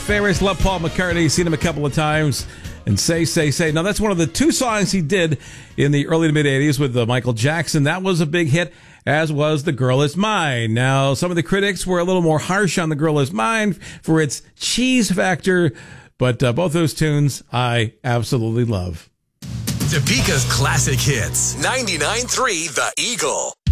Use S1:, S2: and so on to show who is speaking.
S1: favorites. Love Paul McCartney. Seen him a couple of times. And Say, Say, Say. Now, that's one of the two songs he did in the early to mid-'80s with Michael Jackson. That was a big hit, as was The Girl Is Mine. Now, some of the critics were a little more harsh on The Girl Is Mine for its cheese factor, but both those tunes I absolutely love.
S2: Topeka's classic hits. 99.3 The Eagle.